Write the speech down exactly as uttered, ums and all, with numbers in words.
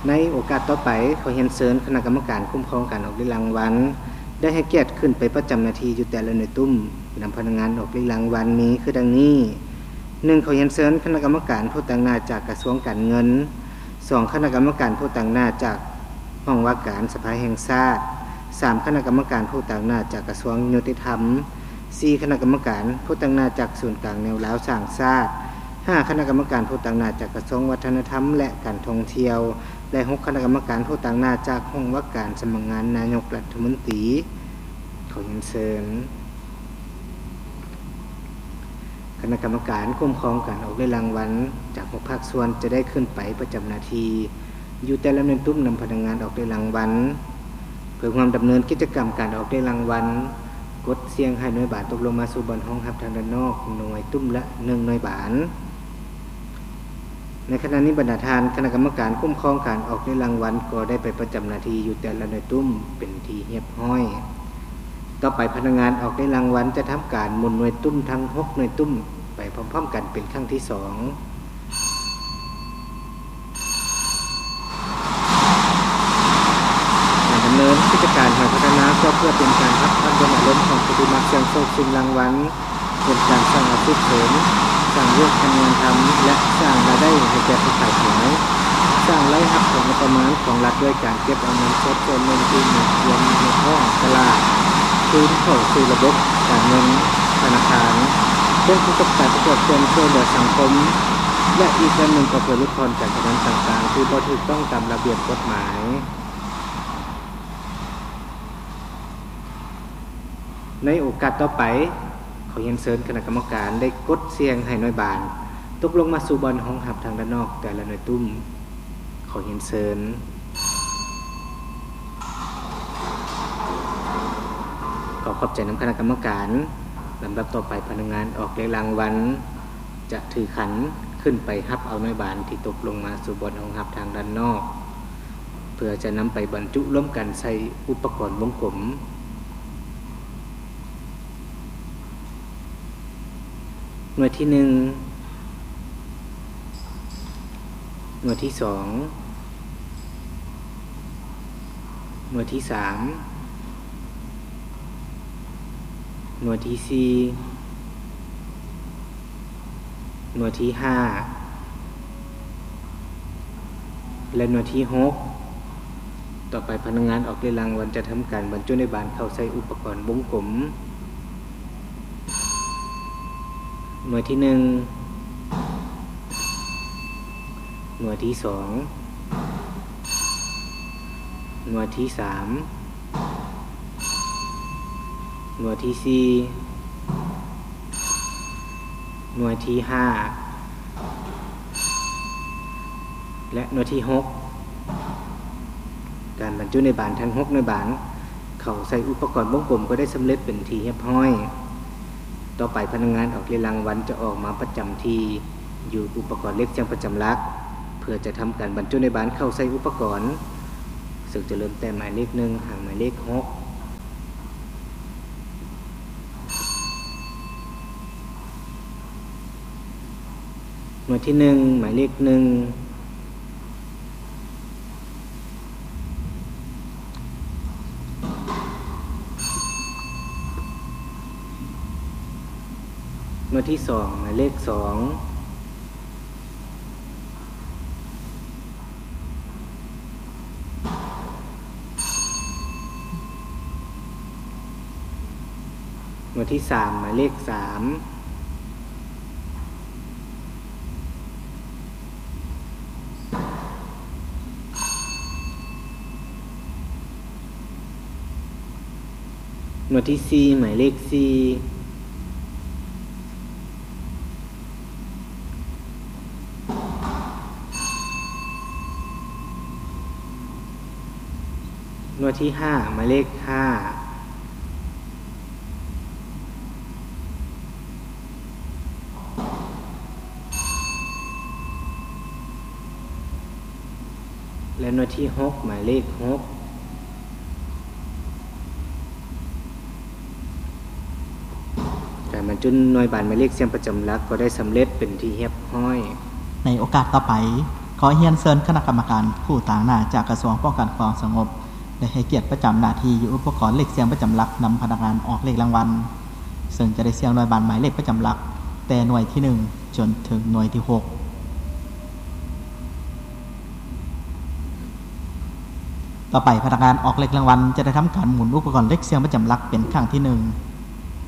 ในโอกาสต่อไปขอเรียนเชิญคณะกรรมการคุ้มครองการออกรางวัลได้ให้เกียรติขึ้นไปประจำหน้าที่อยู่แต่ละหน่วยตุ้มนำพนักงานออกรางวัลนี้คือดังนี้หนึ่งขอเรียนเชิญคณะกรรมการผู้แต่งหน้าจากกระทรวงการเงินสองคณะกรรมการผู้แต่งหน้าจากห้องว่าการสภาแห่งชาติสามคณะกรรมการผู้แต่งหน้าจากกระทรวงยุติธรรมสี่คณะกรรมการผู้แต่งหน้าจากศูนย์กลางแนวล้าวสร้างชาติห้าคณะกรรมการผู้แต่งหน้าจากกระทรวงวัฒนธรรมและการท่องเที่ยวและหกคณะกรรมการผู้แต่งหน้าจากห้องว่าการสำนักงานนายกรัฐมนตรีขอเรียนเชิญคณะกรรมการคุ้มครองการออกรางวัลจากหกภาคส่วนจะได้ขึ้นไปประจำหน้าที่อยู่แต่ละหน่วยตุ้มนำพนักงานออกรางวัลเพื่อความดำเนินกิจกรรมการออกรางวัลกดเสียงให้หน่วยบาทตกลงมาสู่บนห้องรับทางด้านนอกหน่วยตุ้มละหนึ่งหน่วยบาทในขณะนี้บรรดาทานคณะกรรมการคุ้มครองการออกรางวัลก็ได้ไปประจำหน้าที่อยู่แต่ละหน่วยตุ้มเป็นที่เรียบร้อยต่อไปพนักงานออกรางวัลจะทำการหมุนหน่วยตุ้มทั้งหกหน่วยตุ้มไปพร้อมๆกันเป็นครั้งที่สองการดำเนินกิจการทางพัฒนาก็เพื่อเป็นการพัฒนาอารมณ์ของผู้ที่มาเสี่ยงโชคชิงรางวัลเป็นการสร้างอาชีพเสริมสร้างเรื่องการงานทำและสร้างรายได้ให้แก่ผู้ขายขายสร้างรายรับของประมาณของรัฐด้วยการเก็บเอาเงินสดจนเงินที่หมุนเวียนในท้องตลาดคืนเข้าสู่ระบบการเงินธนาคารเป็นผู้ประกอบประกอบเชิญช่วยเหลือสังคมและอีกด้านหนึ่งก็เพื่อลดทอนการกระทำต่างๆที่บ่ถูกต้องตามระเบียบกฎหมายในโอกาสต่อไปขอเรียนเชิญคณะกรรมการได้กดเสียงให้หน่วยบานตกลงมาสู่บอลห้องหับทางด้านนอกแต่ละหน่วยตุ้มขอเรียนเชิญขอขอบใจนำคณะกรรมการลำดับต่อไปพนักงานออกรางวัลจะถือขันขึ้นไปฮับเอาหน่วยบานที่ตกลงมาสู่บอลห้องหับทางด้านนอกเพื่อจะนำไปบรรจุร่วมกันใส่อุปกรณ์วงกลมหน่วยที่หนึ่งหน่วยที่สองหน่วยที่สามหน่วยที่สี่หน่วยที่ห้าและหน่วยที่หกต่อไปพนักงานออกรางวัลจะทำการบรรจุในบานเข้าใส่อุปกรณ์วงกลมหน่วยที่หนึ่งหน่วยที่สองหน่วยที่สามหน่วยที่สี่หน่วยที่ห้าและหน่วยที่หกการบรรจุในบานทั้งหกในบานเข้าใส่อุปกรณ์วงกลมก็ได้สำเร็จเป็นที่เรียบร้อยต่อไปพนักงานออกรางวัลจะออกมาประจำที่อยู่อุปกรณ์เล็กเสียงประจำลักเพื่อจะทำการบรรจุในบานเข้าใส่อุปกรณ์ซึ่งจะเริ่มแต่หมายเลขหนึ่งหางหมายเลขหกหน่วยที่หนึ่งหมายเลขหนึ่งหน่วยที่สองหมายเลขสองหน่วยที่สามหมายเลขสามหน่วยที่สี่หมายเลขสี่หน่วยที่ห้าหมายเลขห้าและหน่วยที่หกหมายเลขหกการบรรจุหน่วยบานหมายเลขเสียงประจำหลักก็ได้สำเร็จเป็นที่เรียบร้อยในโอกาสต่อไปขอเฮียนเชิญคณะกรรมการผู้ต่างหน้าจากกระทรวงป้องกันความสงบได้ให้เกียรติประจำหน้าที่อยู่อุปกรณ์เลขเสียงประจำหลักนำพนักงานออกเลขรางวัลซึ่งจะได้เสียงหน่วยบานหมายเลขประจำหลักแต่หน่วยที่หนึ่งจนถึงหน่วยที่หกต่อไปพนักงานออกเลขรางวัลจะได้ทำการหมุนอุปกรณ์เลขเสียงประจำหลักเป็นครั้งที่หนึ่ง